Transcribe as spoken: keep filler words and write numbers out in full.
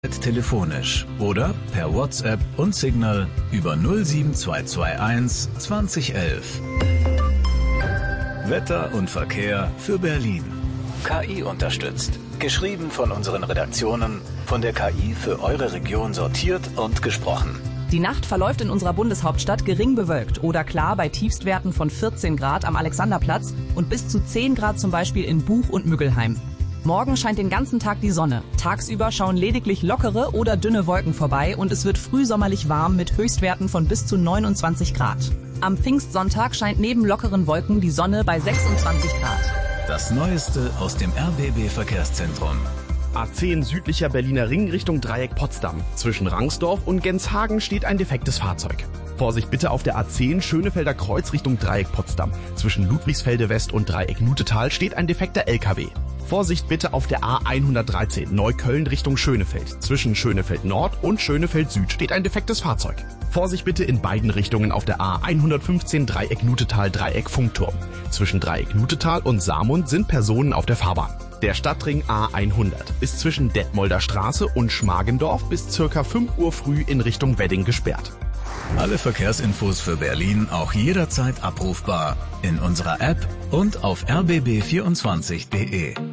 telefonisch oder per WhatsApp und Signal über null sieben zwei zwei eins zwanzig elf. Wetter und Verkehr für Berlin. K I unterstützt. Geschrieben von unseren Redaktionen, von der K I für eure Region sortiert und gesprochen. Die Nacht verläuft in unserer Bundeshauptstadt gering bewölkt oder klar bei Tiefstwerten von vierzehn Grad am Alexanderplatz und bis zu zehn Grad zum Beispiel in Buch und Müggelheim. Morgen scheint den ganzen Tag die Sonne. Tagsüber schauen lediglich lockere oder dünne Wolken vorbei und es wird frühsommerlich warm mit Höchstwerten von bis zu neunundzwanzig Grad. Am Pfingstsonntag scheint neben lockeren Wolken die Sonne bei sechsundzwanzig Grad. Das Neueste aus dem R B B-Verkehrszentrum. A zehn südlicher Berliner Ring Richtung Dreieck Potsdam. Zwischen Rangsdorf und Genshagen steht ein defektes Fahrzeug. Vorsicht bitte auf der A zehn Schönefelder Kreuz Richtung Dreieck Potsdam. Zwischen Ludwigsfelde West und Dreieck Nutetal steht ein defekter L K W. Vorsicht bitte auf der A hundertdreizehn Neukölln Richtung Schönefeld. Zwischen Schönefeld Nord und Schönefeld Süd steht ein defektes Fahrzeug. Vorsicht bitte in beiden Richtungen auf der A hundertfünfzehn Dreieck Nutetal Dreieck Funkturm. Zwischen Dreieck Nutetal und Saarmund sind Personen auf der Fahrbahn. Der Stadtring A hundert ist zwischen Detmolder Straße und Schmargendorf bis circa fünf Uhr früh in Richtung Wedding gesperrt. Alle Verkehrsinfos für Berlin auch jederzeit abrufbar in unserer App und auf r b b vierundzwanzig punkt de.